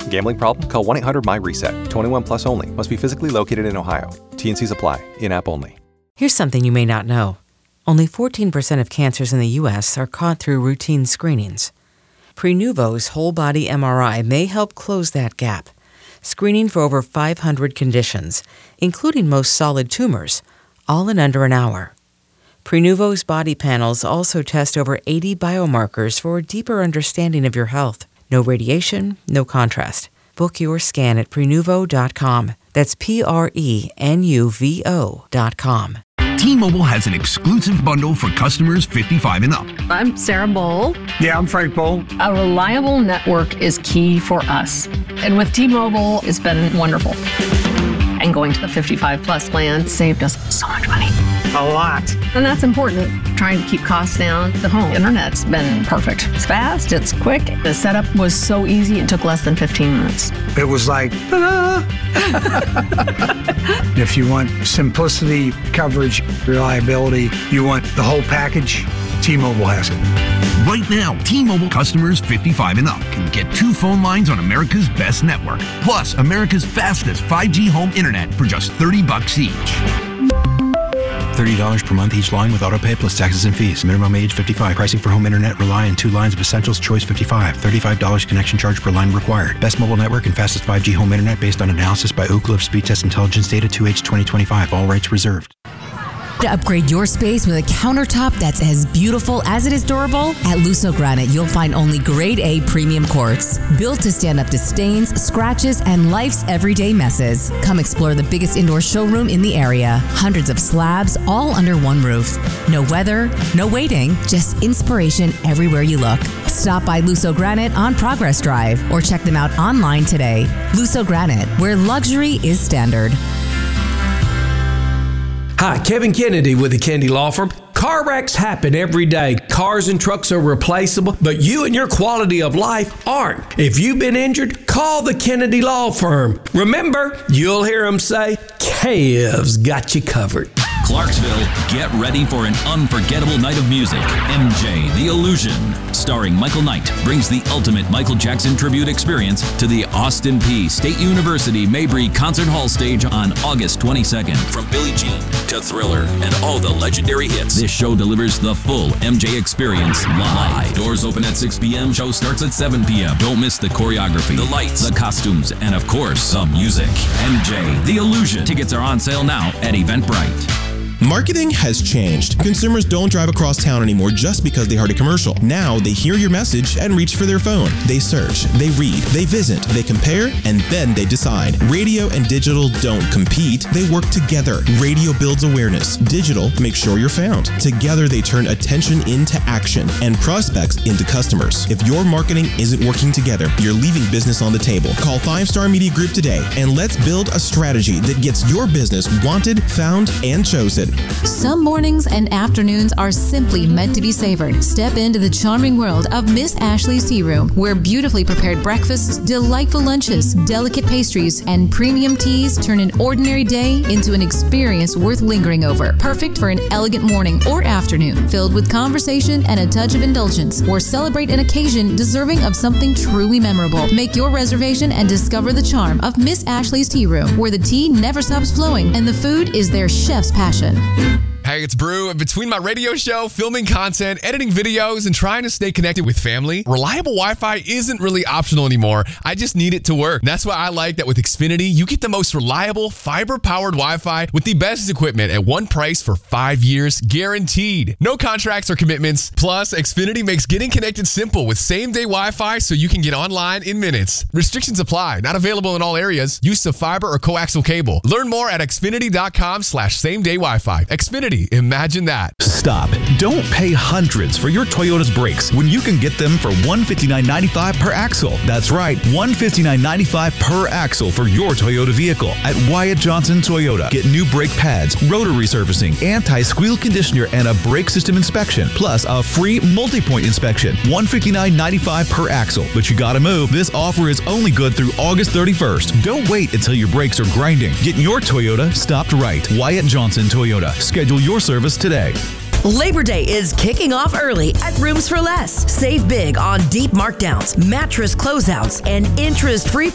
Gambling problem? Call 1-800-MY-RESET. 21 plus only. Must be physically located in Ohio. T&Cs apply. In-app only. Here's something you may not know. Only 14% of cancers in the U.S. are caught through routine screenings. Prenuvo's whole-body MRI may help close that gap, screening for over 500 conditions, including most solid tumors, all in under an hour. Prenuvo's body panels also test over 80 biomarkers for a deeper understanding of your health. No radiation, no contrast. Book your scan at Prenuvo.com. That's Prenuvo.com. T-Mobile has an exclusive bundle for customers 55 and up. I'm Sarah Bowl. Yeah, I'm Frank Bowl. A reliable network is key for us. And with T-Mobile, it's been wonderful. And going to the 55 plus plan saved us so much money. A lot. And that's important. Trying to keep costs down. The home internet's been perfect. It's fast, it's quick. The setup was so easy, it took less than 15 minutes. It was like, ta-da! If you want simplicity, coverage, reliability, you want the whole package, T-Mobile has it. Right now, T-Mobile customers 55 and up can get 2 phone lines on America's best network, plus America's fastest 5G home internet for just $30 each. $30 per month each line with autopay plus taxes and fees. Minimum age 55. Pricing for home internet rely on 2 lines of Essentials Choice 55. $35 connection charge per line required. Best mobile network and fastest 5G home internet based on analysis by Ookla of Speed Test Intelligence data 2H 2025. All rights reserved. To upgrade your space with a countertop that's as beautiful as it is durable? At Lusso Granite, you'll find only grade A premium quartz, built to stand up to stains, scratches, and life's everyday messes. Come explore the biggest indoor showroom in the area. Hundreds of slabs, all under one roof. No weather, no waiting, just inspiration everywhere you look. Stop by Lusso Granite on Progress Drive or check them out online today. Lusso Granite, where luxury is standard. Hi, Kevin Kennedy with the Kennedy Law Firm. Car wrecks happen every day. Cars and trucks are replaceable, but you and your quality of life aren't. If you've been injured, call the Kennedy Law Firm. Remember, you'll hear them say, Kev's got you covered. Clarksville, get ready for an unforgettable night of music. MJ, The Illusion, starring Michael Knight, brings the ultimate Michael Jackson tribute experience to the Austin Peay State University Mabry Concert Hall stage on August 22nd. From Billie Jean to Thriller and all the legendary hits, this show delivers the full MJ experience live. Doors open at 6 p.m., show starts at 7 p.m. Don't miss the choreography, the lights, the costumes, and of course, the music. MJ, The Illusion. Tickets are on sale now at Eventbrite. Marketing has changed. Consumers don't drive across town anymore just because they heard a commercial. Now they hear your message and reach for their phone. They search, they read, they visit, they compare, and then they decide. Radio and digital don't compete, they work together. Radio builds awareness. Digital makes sure you're found. Together they turn attention into action and prospects into customers. If your marketing isn't working together, you're leaving business on the table. Call 5-Star Media Group today and let's build a strategy that gets your business wanted, found, and chosen. Some mornings and afternoons are simply meant to be savored. Step into the charming world of Miss Ashley's Tea Room, where beautifully prepared breakfasts, delightful lunches, delicate pastries, and premium teas turn an ordinary day into an experience worth lingering over. Perfect for an elegant morning or afternoon, filled with conversation and a touch of indulgence, or celebrate an occasion deserving of something truly memorable. Make your reservation and discover the charm of Miss Ashley's Tea Room, where the tea never stops flowing and the food is their chef's passion. Hey, it's Brew. Between my radio show, filming content, editing videos, and trying to stay connected with family, reliable Wi-Fi isn't really optional anymore. I just need it to work. And that's why I like that with Xfinity, you get the most reliable, fiber-powered Wi-Fi with the best equipment at one price for 5 years, guaranteed. No contracts or commitments. Plus, Xfinity makes getting connected simple with same-day Wi-Fi so you can get online in minutes. Restrictions apply. Not available in all areas. Use of fiber or coaxial cable. Learn more at xfinity.com/same-day Wi-Fi. Xfinity. Imagine that. Stop. Don't pay hundreds for your Toyota's brakes when you can get them for $159.95 per axle. That's right, $159.95 per axle for your Toyota vehicle at Wyatt Johnson Toyota. Get new brake pads, rotary servicing, anti-squeal conditioner, and a brake system inspection, plus a free multi-point inspection. $159.95 per axle. But you gotta move. This offer is only good through August 31st. Don't wait until your brakes are grinding. Get your Toyota stopped right. Wyatt Johnson Toyota. Schedule your service today. Labor Day is kicking off early at Rooms for Less. Save big on deep markdowns, mattress closeouts, and interest-free